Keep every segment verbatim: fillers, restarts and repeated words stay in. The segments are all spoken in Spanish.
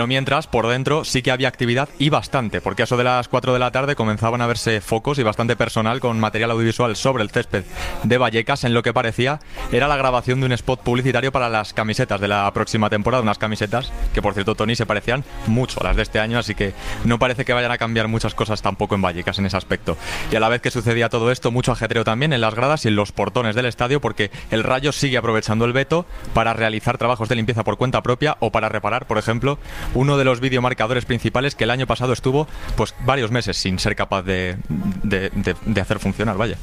Pero mientras, por dentro sí que había actividad y bastante, porque a eso de las cuatro de la tarde comenzaban a verse focos y bastante personal con material audiovisual sobre el césped de Vallecas, en lo que parecía era la grabación de un spot publicitario para las camisetas de la próxima temporada, unas camisetas que, por cierto, Tony, se parecían mucho a las de este año, así que no parece que vayan a cambiar muchas cosas tampoco en Vallecas en ese aspecto. Y a la vez que sucedía todo esto, mucho ajetreo también en las gradas y en los portones del estadio, porque el Rayo sigue aprovechando el veto para realizar trabajos de limpieza por cuenta propia o para reparar, por ejemplo, uno de los videomarcadores principales que el año pasado estuvo pues varios meses sin ser capaz de, de, de, de hacer funcionar. Vaya.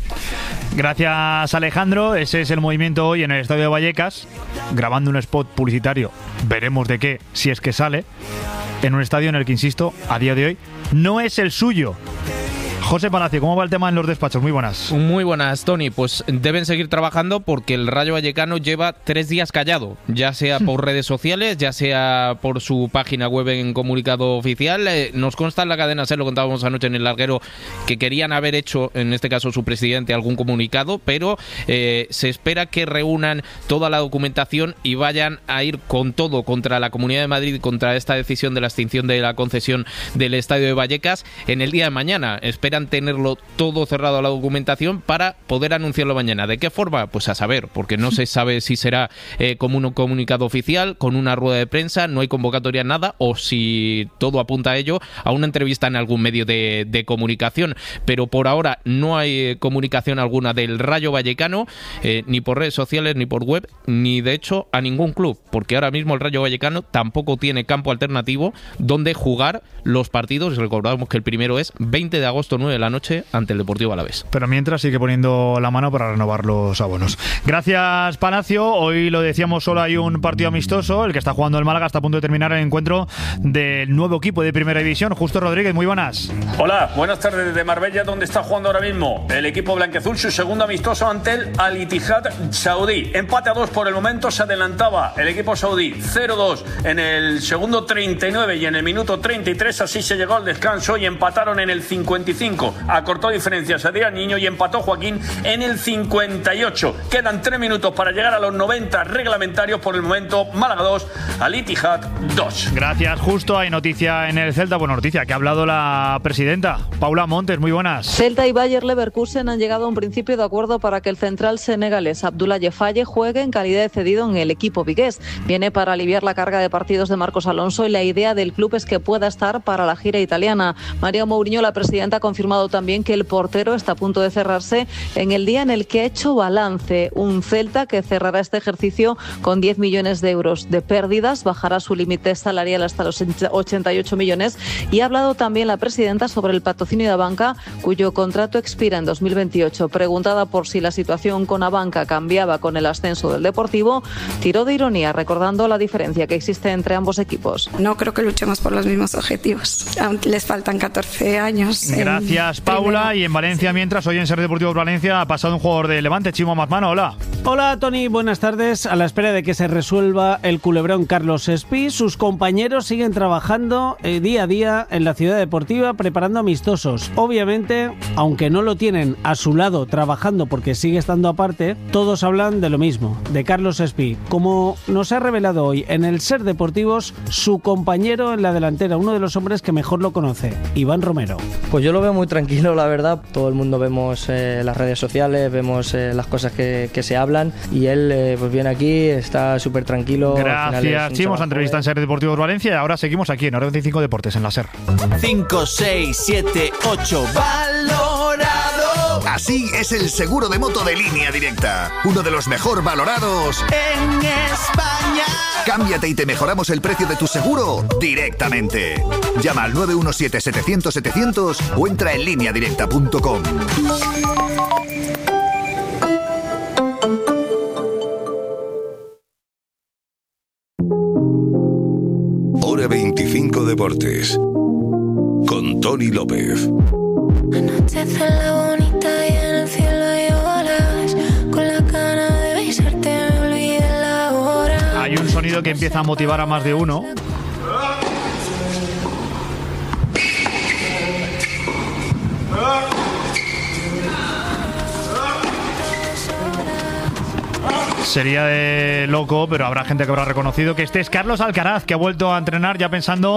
Gracias, Alejandro. Ese es el movimiento hoy en el estadio de Vallecas, grabando un spot publicitario, veremos de qué, si es que sale, en un estadio en el que, insisto, a día de hoy no es el suyo. José Palacio, ¿cómo va el tema en los despachos? Muy buenas. Muy buenas, Tony. Pues deben seguir trabajando porque el Rayo Vallecano lleva tres días callado, ya sea por redes sociales, ya sea por su página web en comunicado oficial. Eh, nos consta en la cadena SER, lo contábamos anoche en el larguero, que querían haber hecho, en este caso su presidente, algún comunicado, pero eh, se espera que reúnan toda la documentación y vayan a ir con todo contra la Comunidad de Madrid, contra esta decisión de la extinción de la concesión del Estadio de Vallecas en el día de mañana. Esperan tenerlo todo cerrado a la documentación para poder anunciarlo mañana. ¿De qué forma? Pues a saber, porque no se sabe si será eh, como un comunicado oficial, con una rueda de prensa, no hay convocatoria, nada, o si todo apunta a ello, a una entrevista en algún medio de, de comunicación. Pero por ahora no hay eh, comunicación alguna del Rayo Vallecano, eh, ni por redes sociales, ni por web, ni de hecho a ningún club, porque ahora mismo el Rayo Vallecano tampoco tiene campo alternativo donde jugar los partidos. Recordamos que el primero es veinte de agosto, nueve de la noche, ante el Deportivo Alavés. Pero mientras sigue poniendo la mano para renovar los abonos. Gracias, Palacio. Hoy lo decíamos, solo hay un partido amistoso, el que está jugando el Málaga. Está a punto de terminar el encuentro del nuevo equipo de Primera División. Justo Rodríguez, muy buenas. Hola, buenas tardes desde Marbella, donde está jugando ahora mismo el equipo blanquiazul, su segundo amistoso ante el Al-Ittihad saudí. Empate a dos por el momento, se adelantaba el equipo saudí cero dos en el segundo treinta y nueve y en el minuto treinta y tres, así se llegó al descanso y empataron en el cincuenta y cinco. Acortó diferencias Adrián Niño y empató Joaquín en el cincuenta y ocho. Quedan tres minutos para llegar a los noventa reglamentarios. Por el momento, Málaga dos, Al-Ittihad dos. Gracias, Justo. Hay noticia en el Celta. Buena noticia, que ha hablado la presidenta, Paula Montes. Muy buenas. Celta y Bayer Leverkusen han llegado a un principio de acuerdo para que el central senegalés Abdoulaye Faye juegue en calidad de cedido en el equipo vigués. Viene para aliviar la carga de partidos de Marcos Alonso y la idea del club es que pueda estar para la gira italiana. María Mourinho, la presidenta, ha confirmado también que el portero está a punto de cerrarse en el día en el que ha hecho balance. Un Celta que cerrará este ejercicio con diez millones de euros de pérdidas, bajará su límite salarial hasta los ochenta y ocho millones y ha hablado también la presidenta sobre el patrocinio de Abanca, cuyo contrato expira en dos mil veintiocho. Preguntada por si la situación con Abanca cambiaba con el ascenso del Deportivo, tiró de ironía recordando la diferencia que existe entre ambos equipos. No creo que luchemos por los mismos objetivos. Aún les faltan catorce años. Gracias, Paula. Y en Valencia, mientras, hoy en Ser Deportivo Valencia ha pasado un jugador de Levante, Chimo Mazmano. Hola. Hola, Tony. Buenas tardes. A la espera de que se resuelva el culebrón Carlos Espí, sus compañeros siguen trabajando eh, día a día en la ciudad deportiva preparando amistosos. Obviamente, aunque no lo tienen a su lado trabajando porque sigue estando aparte, todos hablan de lo mismo, de Carlos Espí. Como nos ha revelado hoy en el Ser Deportivos, su compañero en la delantera, uno de los hombres que mejor lo conoce, Iván Romero. Pues yo lo veo muy tranquilo, la verdad. Todo el mundo vemos eh, las redes sociales, vemos eh, las cosas que, que se hablan y él eh, pues viene aquí, está súper tranquilo. Gracias, Chimo. Esa entrevista en Ser Deportivos Valencia y ahora seguimos aquí en Hora veinticinco Deportes en la Ser. cinco, seis, siete, ocho valorado. Así es el seguro de moto de Línea Directa, uno de los mejor valorados en España. Cámbiate y te mejoramos el precio de tu seguro directamente. Llama al nueve uno siete, setecientos, setecientos o entra en línea directa punto com. Hora veinticinco Deportes con Tony López. Anochece la bonita y en el cielo hay olas. Con la gana de besarte me olvidé la hora. Hay un sonido que empieza a motivar a más de uno. sería de loco, pero habrá gente que habrá reconocido que este es Carlos Alcaraz, que ha vuelto a entrenar ya pensando